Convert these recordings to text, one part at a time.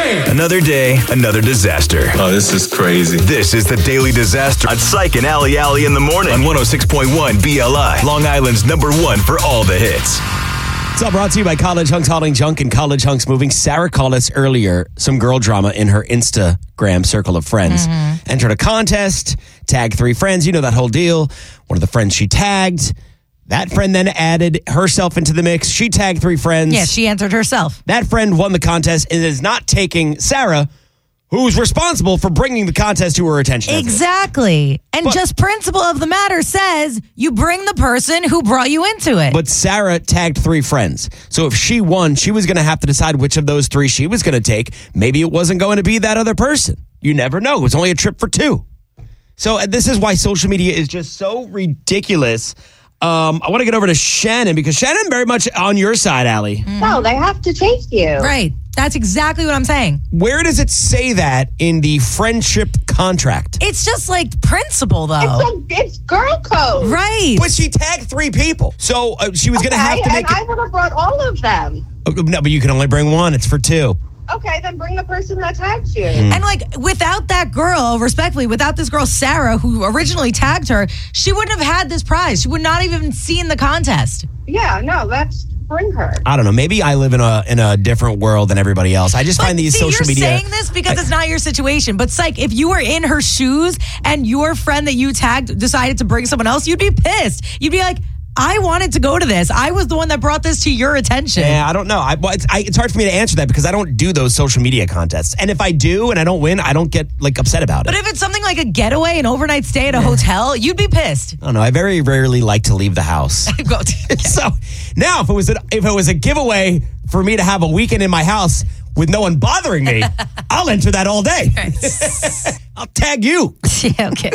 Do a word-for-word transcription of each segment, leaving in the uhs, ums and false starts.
morning. Another day, another disaster. Oh, this is crazy. This is the Daily Disaster on Psych and Alley Alley in the morning on one oh six point one B L I, Long Island's number one for all the hits. It's all brought to you by College Hunks Hauling Junk and College Hunks Moving. Sarah called us earlier some girl drama in her Instagram circle of friends. Mm-hmm. Entered a contest, tagged three friends. You know that whole deal. One of the friends she tagged, that friend then added herself into the mix. She tagged three friends. Yeah, she entered herself. That friend won the contest and is not taking Sarah, who's responsible for bringing the contest to her attention. Exactly. And but, just principle of the matter says you bring the person who brought you into it. But Sarah tagged three friends. So if she won, she was going to have to decide which of those three she was going to take. Maybe it wasn't going to be that other person. You never know. It was only a trip for two. So uh, this is why social media is just so ridiculous. Um, I want to get over to Shannon because Shannon very much on your side, Allie. Mm-hmm. No, they have to take you. Right. That's exactly what I'm saying. Where does it say that in the friendship contract? It's just like principle, though. It's, a, it's girl code. Right. But she tagged three people. So uh, she was okay, going to have to make and it. I would have brought all of them. Oh, no, but you can only bring one. It's for two. Okay, then bring the person that tagged you. Mm. And like without that girl, respectfully, without this girl, Sarah, who originally tagged her, she wouldn't have had this prize. She would not have even seen the contest. Yeah, no, that's bring her. I don't know. Maybe I live in a in a different world than everybody else. I just but find these see, social you're media. You're saying this because I, it's not your situation. But Psych, if you were in her shoes and your friend that you tagged decided to bring someone else, you'd be pissed. You'd be like, I wanted to go to this. I was the one that brought this to your attention. Yeah, I don't know. I, well, it's, I, it's hard for me to answer that because I don't do those social media contests. And if I do and I don't win, I don't get like upset about it. But if it's something like a getaway, an overnight stay at a hotel, you'd be pissed. I don't know. I very rarely like to leave the house. Go to, so now, if it was a, if it was a giveaway for me to have a weekend in my house with no one bothering me, I'll enter that all day. Right. I'll tag you. Yeah, okay.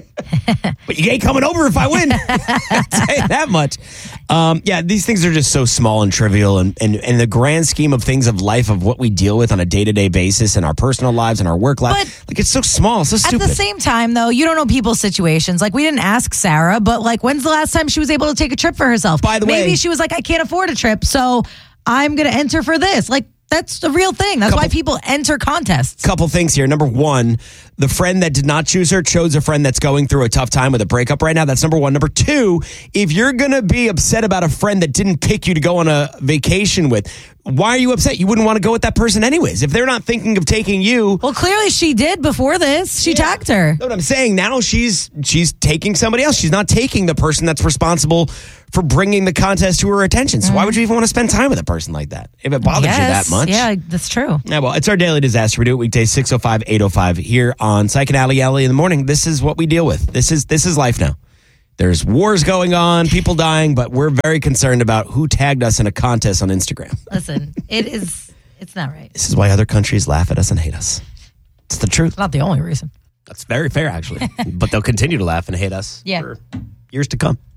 But you ain't coming over if I win. I'll tell you that much. Um, yeah, these things are just so small and trivial. And in and, and the grand scheme of things of life, of what we deal with on a day-to-day basis in our personal lives and our work life, but like it's so small, so stupid. At the same time, though, you don't know people's situations. Like, we didn't ask Sarah, but like, when's the last time she was able to take a trip for herself? By the Maybe way, Maybe she was like, I can't afford a trip, so I'm going to enter for this. Like, that's the real thing. That's couple, why people enter contests. Couple things here. Number one, the friend that did not choose her chose a friend that's going through a tough time with a breakup right now. That's number one. Number two, if you're going to be upset about a friend that didn't pick you to go on a vacation with, why are you upset? You wouldn't want to go with that person anyways. If they're not thinking of taking you. Well, clearly she did before this. She yeah. tagged her. Know what I'm saying? Now she's she's taking somebody else. She's not taking the person that's responsible for bringing the contest to her attention. So mm. why would you even want to spend time with a person like that? If it bothers yes. you that much. Yeah, that's true. Yeah, well, it's our daily disaster. We do it weekdays six oh five, eight oh five here on Psych and Alley Alley in the morning. This is what we deal with. This is this is life now. There's wars going on, people dying, but we're very concerned about who tagged us in a contest on Instagram. Listen, it is, it's not right. This is why other countries laugh at us and hate us. It's the truth. It's not the only reason. That's very fair, actually. But they'll continue to laugh and hate us yeah. for years to come.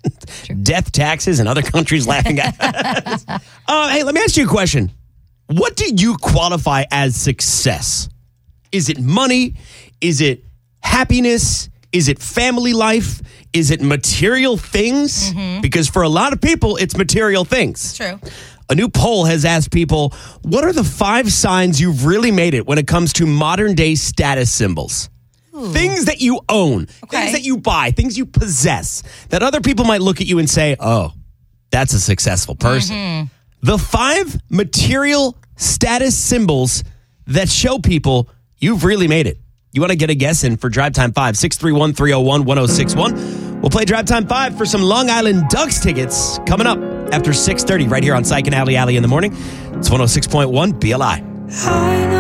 Death, taxes, and other countries laughing at us. Uh, hey, let me ask you a question. What do you qualify as success? Is it money? Is it happiness? Is it family life? Is it material things? Mm-hmm. Because for a lot of people, it's material things. True. A new poll has asked people, what are the five signs you've really made it when it comes to modern day status symbols? Ooh. Things that you own, okay. Things that you buy, things you possess, that other people might look at you and say, oh, that's a successful person. Mm-hmm. The five material status symbols that show people you've really made it. You want to get a guess in for Drive Time five, six three one, three oh one, one oh six one. We'll play Drive Time five for some Long Island Ducks tickets coming up after six thirty right here on Psych and Alley Alley in the morning. It's one oh six point one B L I.